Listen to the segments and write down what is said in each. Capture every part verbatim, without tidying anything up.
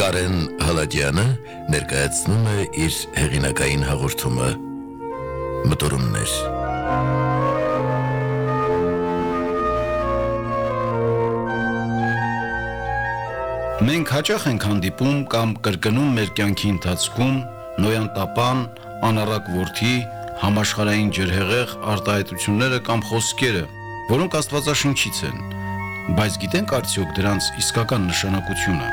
Արեն Հալաջյանը ներկայացնում է իր հեղինակային հաղորդումը Մտորումներ։ Մենք հաճախ ենք հանդիպում կամ կրկնում մեր կյանքի ընթացքում նոյան տապան, անառակ որդի, համաշխարհային ջրհեղեղ արտահայտությունները կամ խոսքերը, որոնք աստվածաշնչից են, բայց գիտենք արդյոք դրանց իսկական նշանակությունը։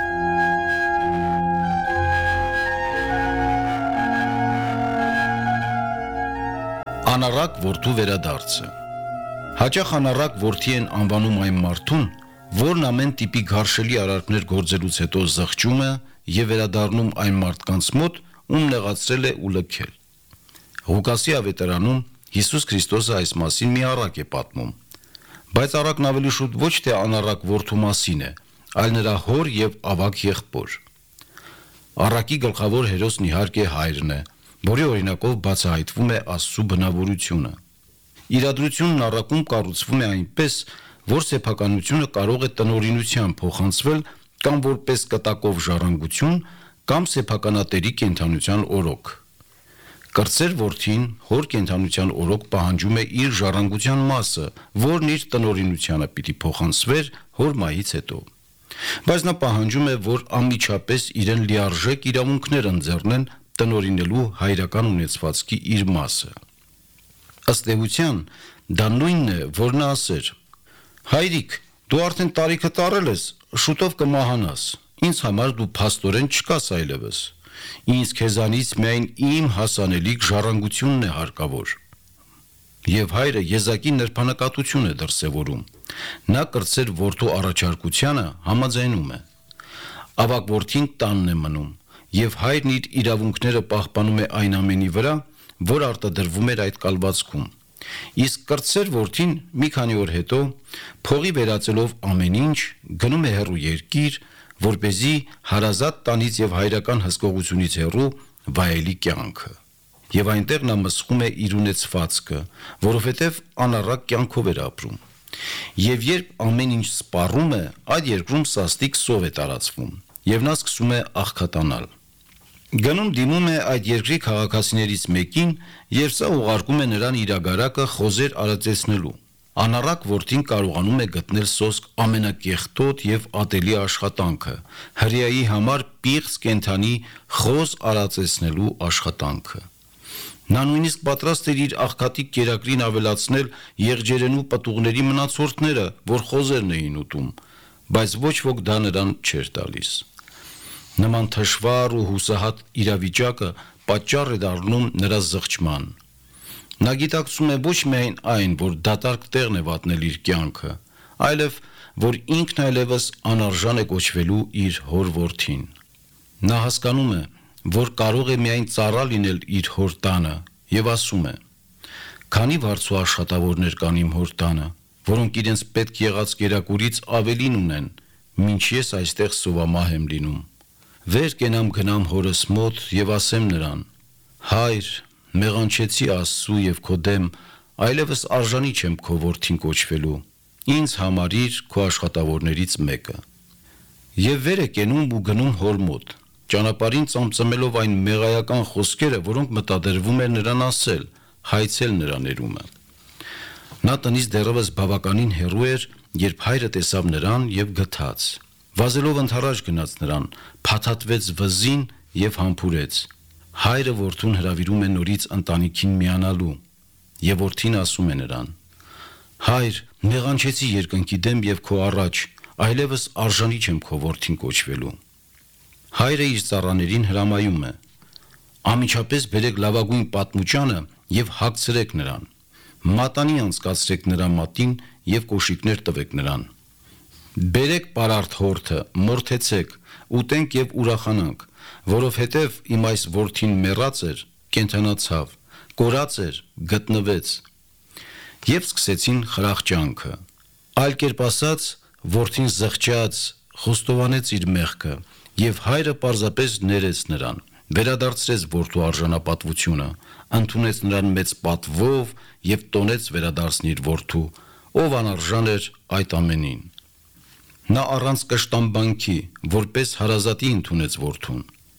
Անառակ որդու վերադարձը։ Հաճախ անառակ որդի են անվանում այն մարդուն, որն ամեն տիպի գարշելի արարքներ գործելուց հետո զղջում է եւ վերադառնում այն մարդկանց մոտ, ում նեղացրել է ու լքել։ Ղուկասի ավետարանում Հիսուս Քրիստոսը այս մասին մի առակ է պատմում, բայց առակն ավելի շուտ ոչ թե անառակ որդու մասին է, այլ նրա հոր եւ ավագ եղբոր։ Առակի գլխավոր հերոսն իհարկե հայրն է, որի օրինակով բացահայտվում է Աստծո բնավորությունը։ Իրադրությունն առակում կառուցվում է այնպես, որ սեփականությունը կարող է տնօրինությամբ փոխանցվել կամ որպես կտակով ժառանգություն, կամ սեփականատերի կենդանության օրոք։ Կրտսեր որդին հոր կենդանության օրոք պահանջում է իր ժառանգության մասը, որն իր տնօրինությանը պիտի փոխանցվեր հոր մահից հետո։ Բայց նա պահանջում է, որ անմիջապես իրեն լիարժեք իրավունքներ ընձեռնեն տնօրինելու հայրական ունեցվածքի իր մասը։ Ըստ էության, դա նույնն է, որ նա ասեր. «Հայրիկ, դու արդեն տարիքը տարել ես, շուտով կմահանաս, ինձ համար դու փաստորեն չկաս այլևս, ինձ քեզանից միայն իմ հասանելիք ժառանգությունն է հարկավոր»։ Եվ հայրը եզակի նրբանակատություն է դրսևորում, նա կրտսեր որդու առաջարկությանը համաձայնում է։ Ավագ որդին տանն է մնում, եւ հայրն իր իրավունքները պահպանում է այն ամենի վրա, որ արտադրվում էր այդ կալվածքում։ Իսկ կրտսեր որդին մի քանի օր հետո, փողի վերածելով ամեն ինչ, գնում է հեռու երկիր, որպեսզի հարազատ տանից եւ հայրական հսկողությունից հեռու վայելի կյանքը։ Եվ այնտեղ նա մսխում է իր ունեցվածքը, որովհետեւ անառակ կյանքով էր ապրում։ Եվ երբ ամեն ինչ սպառում է, այդ երկրում սաստիկ սով է տարածվում, եւ նա սկսում է աղքատանալ։ Գնում դիմում է այդ երկրի քաղաքացիներից մեկին, եւ սա ուղարկում է նրան իրագարակը խոզեր արածեցնելու։ Անառակ որդին կարողանում է գտնել սոսկ ամենակեղտոտ եւ ատելի աշխատանքը, հրեայի համար պիղծ կենդանի խոզ արածեցնելու աշխատանքը։ Նա նույնիսկ պատրաստ էր իր աղքատիկ կերակրին ավելացնել եղջերենու պտուղների մնացորդները, որ խոզերն էին ուտում, բայց ոչ ոք դա նրան չէր տալիս։ Նման թշվառ ու հուսահատ իրավիճակը պատճառ է դառնում նրա զղջման։ Նա գիտակցում է ոչ միայն այն, որ դատարկ տեղն է վատնել իր կյանքը, այլև որ ինքն այլևս անարժան է կոչվելու իր հոր որդին։ Նա հասկանում է, որ կարող է միայն ծառա լինել իր հոր տանը, եւ ասում է. «Քանի վարձու աշխատավորներ կան իմ հոր տանը, որոնք իրենց պետք եղած կերակուրից ավելին ունեն, մինչ ես այստեղ սովամահ եմ լինում։ Վեր կենամ գնամ հորս մոտ եւ ասեմ նրան. Հայր, մեղանչեցի Աստծու եւ քո դեմ, այլևս արժանի չեմ քո որդին կոչվելու, ինձ համարիր քո աշխատավորներից մեկը»։ Եվ վեր է կենում ու գնում հոր մոտ, ճանապարհին ծամծմելով այն մեղայական խոսքերը, որոնք մտադրվում էր նրան ասել, հայցել նրա ներումը։ Նա տնից դեռևս բավականին հեռու էր, երբ հայրը տեսավ նրան եւ գթաց։ Վազելով ընդառաջ գնաց նրան, փաթաթվեց վզին եւ համբուրեց։ Հայրը որդուն հրավիրում է նորից ընտանիքին միանալու, եւ որդին ասում է նրան. «Հայր, մեղանչեցի երկնքի դեմ եւ քո առաջ, այլևս արժանի չեմ քո որդին կոչվելու»։ Հայրը իր ծառաներին հրամայում է. «Անմիջապես բերեք լավագույն պատմուճանը եւ հագցրեք նրան, մատանի անցկացրեք նրա մատին եւ կոշիկներ տվեք նրան։ Բերեք պարարտ հորթը, մորթեցեք, ուտենք եւ ուրախանանք, որովհետեւ իմ այս որդին մեռած էր, կենդանացավ, կորած էր, գտնվեց»։ Եվ սկսեցին խրախճանքը։ Այլ կերպ ասած, որդին զղջաց, խոստովանեց իր մեղքը, եւ հայրը պարզապես ներեց նրան, վերադարձրեց որդու արժանապատվությունը, ընդունեց նրան մեծ պատվով եւ տոնեց վերադարձնի իր որդու, ով անարժան էր այդ ամենին։ Նա առանց կշտամբանքի, որպես հարազատի ընդունեց որդուն։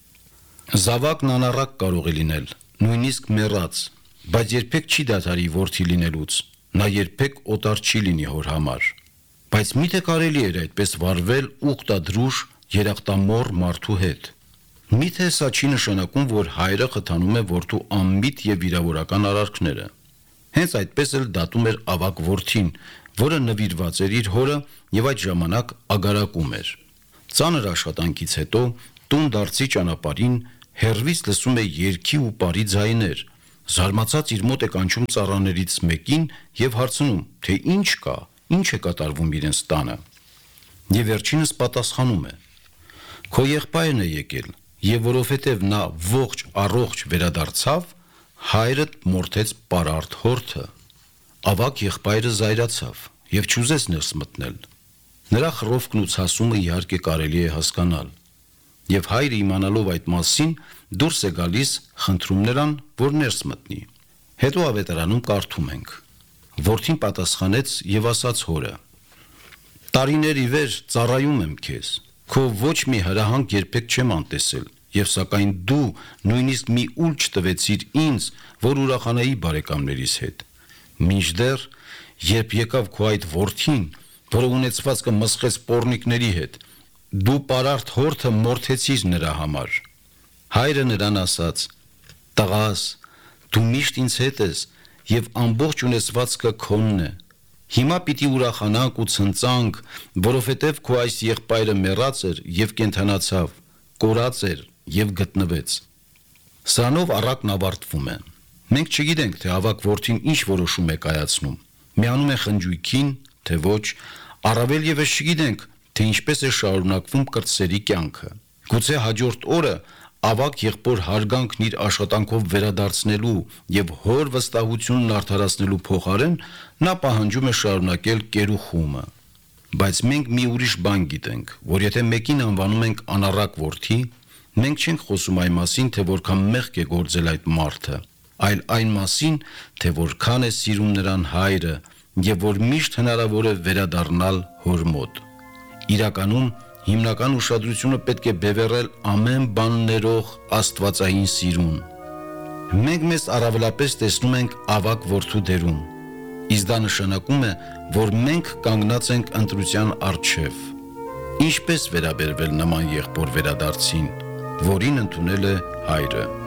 Զավակն անառակ կարող է լինել, նույնիսկ մեռած, բայց երբեք չի դադարի որդի լինելուց, նա երբեք օտար չի լինի հոր համար։ Բայց միթե կարելի էր այդպես վարվել ուխտադրուժ երախտամոռ մարդու հետ։ Միթե սա չի նշանակում, որ հայրը խթանում է որդու անմիտ եւ վիրավորական արարքները։ Հենց այդպես էլ դատում էր ավագ որդին, որը նվիրված էր իր հորը եւ այդ ժամանակ ագարակում էր։ Ծանր աշխատանքից հետո տուն դարձի ճանապարհին հերվից լսում է երգի ու պարի ձայներ, զարմացած իր մոտ է կանչում ծառաներից մեկին եւ հարցնում, թե ինչ կա, ինչ է կատարվում իրենց տանը։ Եվ վերջինս պատասխանում է. Քո եղբայրն է եկել, եւ որովհետեւ նա ողջ առողջ վերադարձավ, հայրդ մորթեց պարարտ հորթը։ Ավակ եղբայրը զայրացավ եւ չուզեց ներս մտնել։ Նրա խռովքն ու ցասումը իհարկե կարելի է հասկանալ։ Եվ հայրը իմանալով այդ մասին դուրս է գալիս, խնդրում նրան, որ ներս մտնի։ Հետո ավետարանում կարդում ենք. Որդին պատասխանեց եւ ասաց հորը. Տարիներ ի վեր ծառայում եմ քեզ, քո ոչ մի հրահանգ երբեք չեմ անտեսել, եւ սակայն դու նույնիսկ մի ուլ չտվեցիր ինձ, որ ուրախանայի բարեկամներիս հետ։ Մինչդեռ, երբ եկավ քո այդ որդին, որը ունեցվածքը մսխեց պոռնիկների հետ, դու պարարտ հորթը մորթեցիր նրա համար։ Հայրը նրան ասաց. Տղաս, դու միշտ ինձ հետ ես եւ ամբողջ ունեցվածքը քոնն է։ Հիմա պիտի ուրախանանք ու ցնծանք, որովհետեւ քո այս եղբայրը մեռած էր եւ կենդանացավ, կորած էր եւ գտնվեց։ Սրանով առակն ավարտվում է։ Մենք չգիտենք, թե ավակ որդին ինչ որոշում է կայացնում։ Միանում է խնջույքին, թե ոչ, առավել եւս չգիտենք, թե ինչպես է շարունակվում կրտսերի կյանքը։ Գուցե հաջորդ օրը ավակ եղբոր հարգանքն իր աշխատանքով վերադարձնելու եւ հոր վստահությունն արդարացնելու փոխարեն նա պահանջում է շարունակել կերուխումը։ Բայց մենք մի ուրիշ բան գիտենք, որ եթե մեկին անվանում ենք անառակ որդի, մենք չենք խոսում այն մասին, թե որքան մեղք է գործել այդ մարդը, այլ այն մասին, թե որքան է սիրում նրան հայրը եւ որ միշտ հնարավոր է վերադառնալ հոր մոտ։ Իրականում հիմնական ուշադրությունը պետք է բևեռել ամեն բան ներող աստվածային սիրուն։ Մենք մեզ առավելապես տեսնում ենք ավակ որդու դերում, իսկ դա նշանակում է, որ մենք կանգնած ենք ընտրության առջև։ Ինչպես վերաբերվել նման եղբոր վերադարձին, որին ընդունել է հայրը։